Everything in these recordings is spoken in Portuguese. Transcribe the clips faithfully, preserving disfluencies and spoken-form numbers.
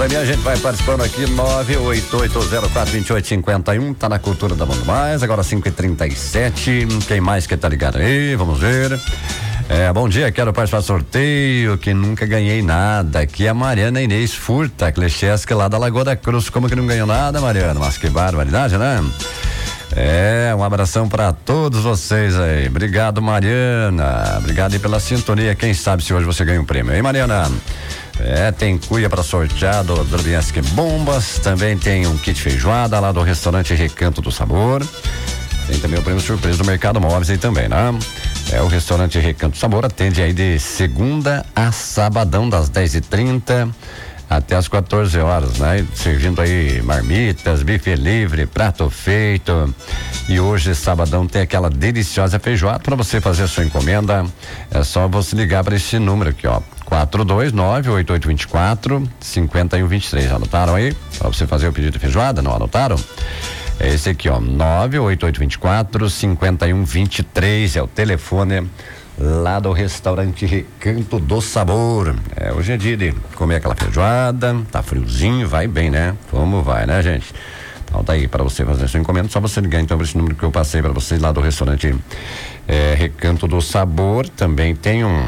também a gente vai participando aqui, nove oito oito zero quatro dois oito cinco um, tá na cultura da Mundo Mais, agora cinco e trinta e sete, quem mais que tá ligado aí, vamos ver. É, bom dia, quero participar do sorteio, que nunca ganhei nada, aqui é a Mariana Inês Furta, Clechesca lá da Lagoa da Cruz, como que não ganhou nada, Mariana? Mas que barbaridade, né? É, um abração para todos vocês aí, obrigado, Mariana, obrigado aí pela sintonia, quem sabe se hoje você ganha um prêmio, hein, Mariana? É, tem cuia para sortear do Drobianski Bombas, também tem um kit feijoada lá do restaurante Recanto do Sabor, tem também o prêmio surpresa do Mercado Móveis aí também, né? É, o restaurante Recanto do Sabor atende aí de segunda a sabadão, das dez e trinta até as quatorze horas, né? Servindo aí marmitas, bife livre, prato feito. E hoje, sabadão, tem aquela deliciosa feijoada. Para você fazer a sua encomenda, é só você ligar para esse número aqui, ó. quatro dois nove oito oito dois quatro cinco um dois três. Anotaram aí? Para você fazer o pedido de feijoada, não anotaram? É esse aqui, ó, nove oito oito dois quatro cinco um dois três, é o telefone lá do restaurante Recanto do Sabor. É, hoje é dia de comer aquela feijoada, tá friozinho, vai bem, né? Como vai, né, gente? Então tá aí, para você fazer sua encomenda, só você ligar então para esse número que eu passei para vocês lá do restaurante é, Recanto do Sabor. Também tem um,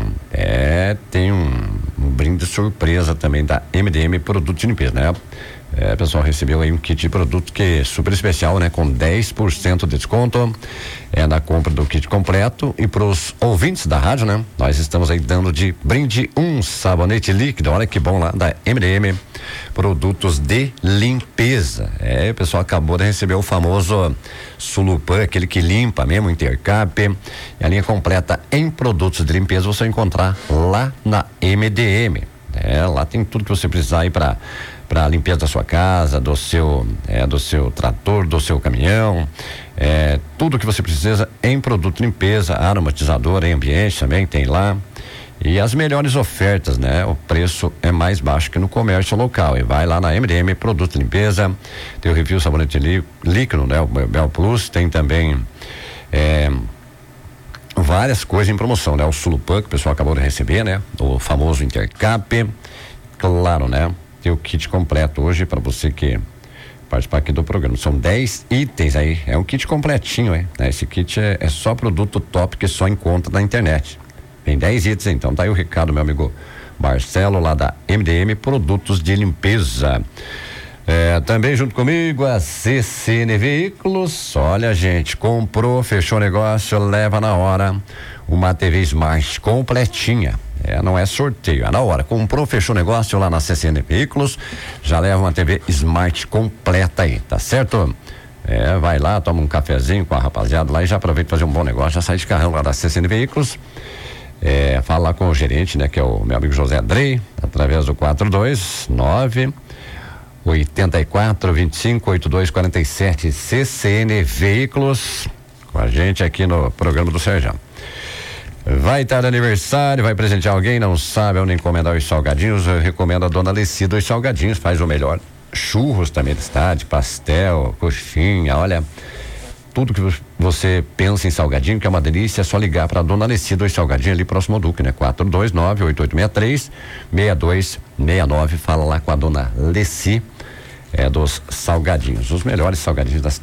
é, tem um, um brinde surpresa também da M D M Produtos de Limpeza, né? É, o pessoal recebeu aí um kit de produto que é super especial, né? Com dez por cento de desconto é na compra do kit completo. E pros ouvintes da rádio, né? Nós estamos aí dando de brinde um sabonete líquido, olha que bom, lá da M D M Produtos de Limpeza. É, o pessoal acabou de receber o famoso Sulupan, aquele que limpa mesmo, Intercap. E a linha completa em produtos de limpeza você vai encontrar lá na M D M. É, lá tem tudo que você precisar aí para para limpeza da sua casa, do seu é, do seu trator, do seu caminhão, é, tudo que você precisa em produto de limpeza, aromatizador em ambiente também tem lá, e as melhores ofertas, né? O preço é mais baixo que no comércio local, e vai lá na M D M Produto de Limpeza, tem o Refil Sabonete Líquido, né? O Bel Plus, tem também é, várias coisas em promoção, né? O Sulupan, que o pessoal acabou de receber, né? O famoso Intercap, claro, né? Tem o kit completo hoje para você que participar aqui do programa. São dez itens aí, é um kit completinho, hein? Esse kit é, é só produto top que só encontra na internet. Tem dez itens, então tá aí o recado, meu amigo Marcelo, lá da M D M Produtos de Limpeza. É, também junto comigo a C C N Veículos. Olha, gente, comprou, fechou o negócio, leva na hora uma T V Smart completinha. É, não é sorteio, é na hora. Comprou, fechou o negócio lá na C C N Veículos, já leva uma T V Smart completa aí, tá certo? É, vai lá, toma um cafezinho com a rapaziada lá e já aproveita pra fazer um bom negócio, já sai de carrão lá da C C N Veículos. É, fala lá com o gerente, né, que é o meu amigo José Andrei, através do quatro dois nove oitenta e quatro vinte e cinco oitenta e dois quarenta e sete. C C N Veículos com a gente aqui no programa do Serjão. Vai estar de aniversário, vai presentear alguém, não sabe onde encomendar os salgadinhos? Eu recomendo a dona Lecida os salgadinhos, faz o melhor. Churros também do estádio, pastel, coxinha, olha, tudo que você pensa em salgadinho, que é uma delícia, é só ligar para a dona Lecida os salgadinhos ali próximo ao Duque, né? quatro dois nove oito oito seis três seis dois seis nove, fala lá com a dona Leci, é dos salgadinhos, os melhores salgadinhos da cidade.